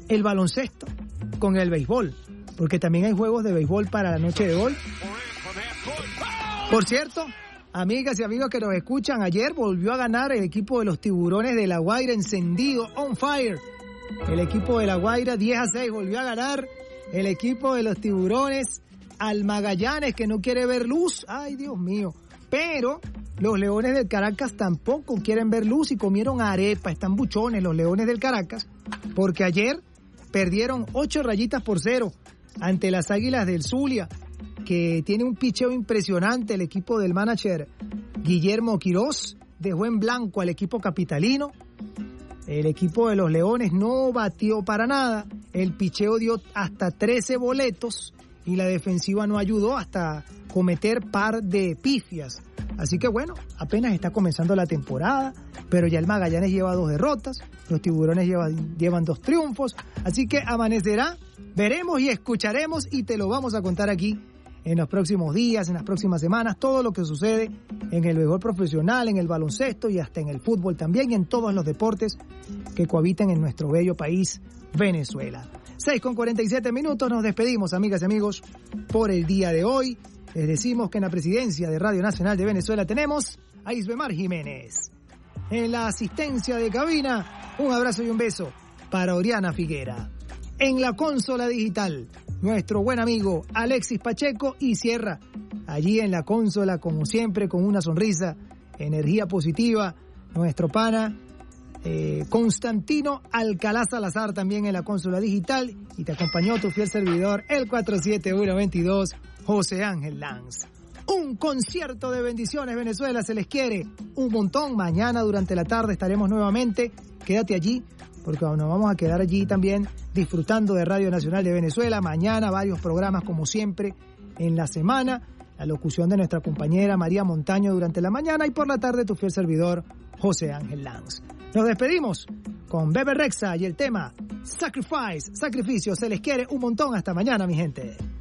el baloncesto con el béisbol, porque también hay juegos de béisbol para la noche de hoy. Por cierto, amigas y amigos que nos escuchan, ayer volvió a ganar el equipo de los Tiburones de La Guaira, encendido, on fire. El equipo de La Guaira 10-6 volvió a ganar. El equipo de los Tiburones al Magallanes, que no quiere ver luz. Ay, Dios mío. Pero los Leones del Caracas tampoco quieren ver luz y comieron arepa. Están buchones los Leones del Caracas, porque ayer perdieron 8-0 ante las Águilas del Zulia, que tiene un picheo impresionante. El equipo del manager Guillermo Quirós dejó en blanco al equipo capitalino. El equipo de los Leones no batió para nada. El picheo dio hasta 13 boletos y la defensiva no ayudó hasta cometer par de pifias. Así que bueno, apenas está comenzando la temporada, pero ya el Magallanes lleva 2 derrotas, los Tiburones llevan 2 triunfos, así que amanecerá, veremos y escucharemos y te lo vamos a contar aquí en los próximos días, en las próximas semanas, todo lo que sucede en el béisbol profesional, en el baloncesto y hasta en el fútbol también y en todos los deportes que cohabitan en nuestro bello país, Venezuela. 6:47, nos despedimos, amigas y amigos, por el día de hoy. Les decimos que en la presidencia de Radio Nacional de Venezuela tenemos a Isbemar Jiménez. En la asistencia de cabina, un abrazo y un beso para Oriana Figuera. En la consola digital, nuestro buen amigo Alexis Pacheco y Sierra. Allí en la consola, como siempre, con una sonrisa, energía positiva, nuestro pana Constantino Alcalá Salazar también en la consola digital. Y te acompañó tu fiel servidor, el 47122, José Ángel Lanz. Un concierto de bendiciones, Venezuela, se les quiere un montón. Mañana durante la tarde estaremos nuevamente. Quédate allí, porque nos vamos a quedar allí también disfrutando de Radio Nacional de Venezuela. Mañana varios programas como siempre en la semana. La locución de nuestra compañera María Montaño durante la mañana y por la tarde tu fiel servidor José Ángel Lanz. Nos despedimos con Bebe Rexha y el tema Sacrifice, sacrificio. Se les quiere un montón. Hasta mañana, mi gente.